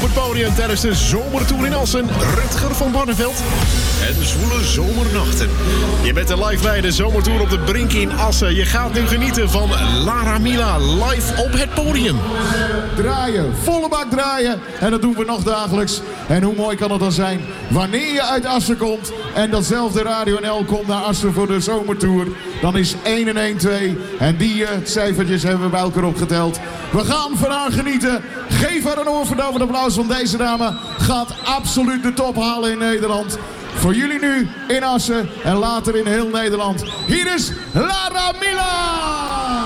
het podium tijdens de Zomertour in Assen, Rutger van Barneveld en zwoele zomernachten. Je bent er live bij de Zomertour op de Brink in Assen. Je gaat nu genieten van Lara Mila live op het podium. Draaien, volle bak draaien. En dat doen we nog dagelijks. En hoe mooi kan het dan zijn wanneer je uit Assen komt en datzelfde Radio NL komt naar Assen voor de Zomertour. Dan is 1 en 1 2. En die cijfertjes hebben we bij elkaar opgeteld. We gaan van haar genieten. Geef haar een oorverdovend applaus, want deze dame gaat absoluut de top halen in Nederland. Voor jullie nu in Assen en later in heel Nederland. Hier is Lara Mila!